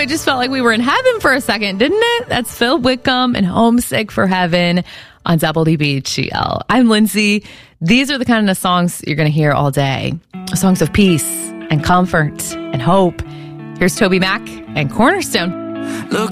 it just felt like we were in heaven for a second, didn't it? That's Phil Wickham and Homesick for Heaven on WBHL. I'm Lindsay. These are the kind of songs you're going to hear all day. Songs of peace and comfort and hope. Here's Toby Mac and Cornerstone. Look